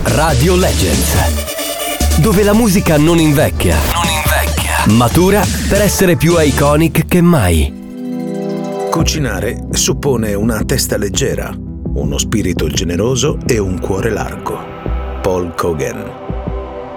Radio Legends, dove la musica non invecchia, matura per essere più iconic che mai. Cucinare suppone una testa leggera, uno spirito generoso e un cuore largo. Paul Kogan.